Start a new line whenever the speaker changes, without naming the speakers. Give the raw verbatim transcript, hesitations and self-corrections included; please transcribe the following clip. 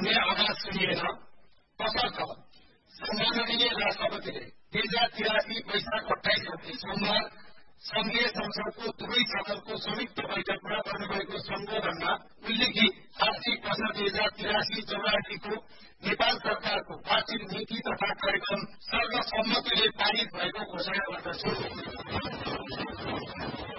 भन्ने आवाज सुनिएन। तसर्थ सम्माननीय राष्ट्रपतिले दुई हजार तिरासी वैशाख अठाइस गते सोमबार संघीय संसदको दुवै सदनको संयुक्त बैठकमा गर्नुभएको सम्बोधनमा उल्लेखित आर्थिक वर्ष दुई हजार तिरासी चौरासीको नेपाल सरकारको वार्षिक नीति तथा कार्यक्रम सर्वसम्मतिले पारित भएको घोषणा गर्दछु।